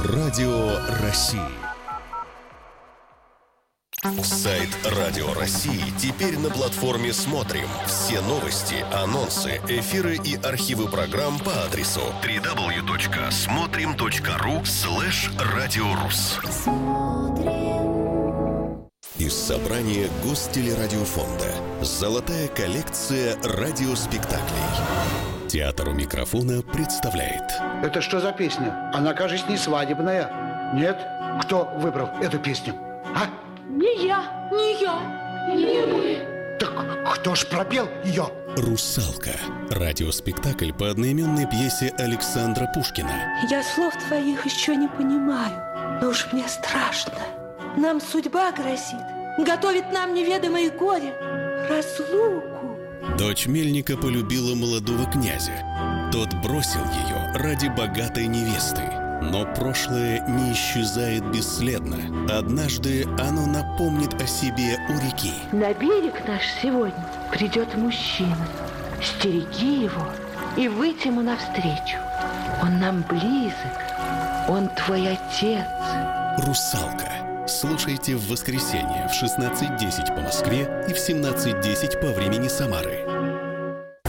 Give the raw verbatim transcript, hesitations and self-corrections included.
Радио России. Сайт Радио России теперь на платформе «Смотрим». Все новости, анонсы, эфиры и архивы программ по адресу дабл ю дабл ю дабл ю точка смотрим точка ру слэш радиорус. Из собрания Гостелерадиофонда «Золотая коллекция радиоспектаклей». Театр у микрофона представляет. Это что за песня? Она, кажется, не свадебная. Нет? Кто выбрал эту песню? А? Не я, не я, не мы. Так кто ж пропел ее? «Русалка». Радиоспектакль по одноименной пьесе Александра Пушкина. Я слов твоих еще не понимаю, но уж мне страшно. Нам судьба грозит, готовит нам неведомое горе, разлуку. Дочь мельника полюбила молодого князя. Тот бросил ее ради богатой невесты. Но прошлое не исчезает бесследно. Однажды оно напомнит о себе у реки. На берег наш сегодня придет мужчина. Стереги его и выйти ему навстречу. Он нам близок, он твой отец. «Русалка». Слушайте в воскресенье в шестнадцать десять по Москве и в семнадцать десять по времени Самары.